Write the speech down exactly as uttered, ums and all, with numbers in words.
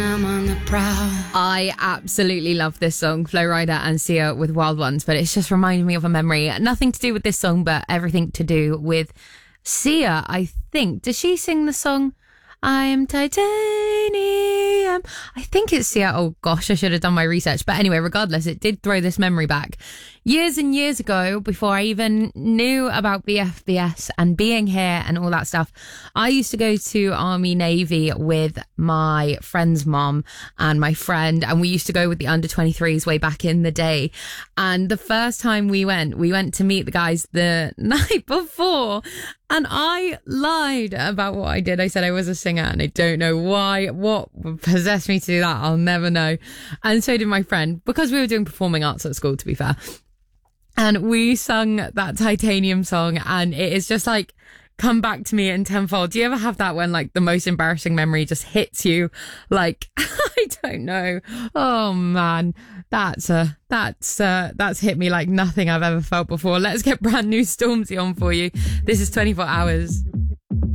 I'm on the prowl. I absolutely love this song, Flo Rida and Sia with Wild Ones, but it's just reminding me of a memory. Nothing to do with this song, but everything to do with Sia, I think. Does she sing the song I am titanium? I think it's Sia. Oh gosh, I should have done my research. But anyway, regardless, it did throw this memory back. Years and years ago, before I even knew about B F B S and being here and all that stuff, I used to go to Army Navy with my friend's mom and my friend, and we used to go with the under twenty-threes way back in the day. And the first time we went, we went to meet the guys the night before, and I lied about what I did. I said I was a singer, and I don't know why. What possessed me to do that, I'll never know. And so did my friend, because we were doing performing arts at school, to be fair. And we sung that Titanium song, and it is just like come back to me in tenfold. Do you ever have that when like the most embarrassing memory just hits you? Like, I don't know. Oh man, that's uh, that's uh, that's hit me like nothing I've ever felt before. Let's get brand new Stormzy on for you. This is twenty-four hours.